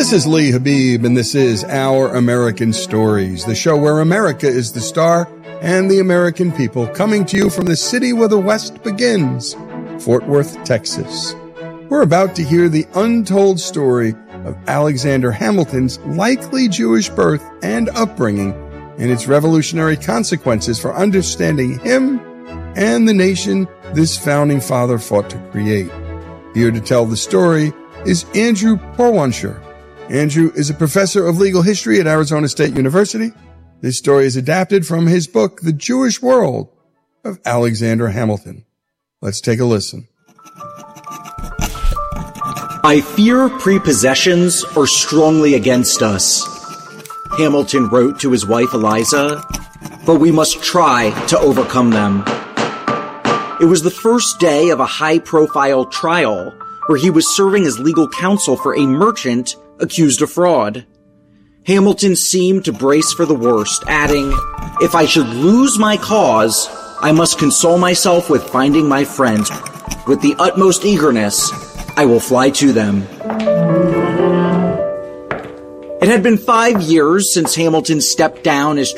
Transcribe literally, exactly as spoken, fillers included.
This is Lee Habib, and this is Our American Stories, the show where America is the star and the American people, coming to you from the city where the West begins, Fort Worth, Texas. We're about to hear the untold story of Alexander Hamilton's likely Jewish birth and upbringing and its revolutionary consequences for understanding him and the nation this founding father fought to create. Here to tell the story is Andrew Porwancher. Andrew is a professor of legal history at Arizona State University. This story is adapted from his book, The Jewish World of Alexander Hamilton. Let's take a listen. I fear prepossessions are strongly against us, Hamilton wrote to his wife Eliza, but we must try to overcome them. It was the first day of a high-profile trial where he was serving as legal counsel for a merchant accused of fraud. Hamilton seemed to brace for the worst, adding, "If I should lose my cause, I must console myself with finding my friends. With the utmost eagerness, I will fly to them." It had been five years since Hamilton stepped down as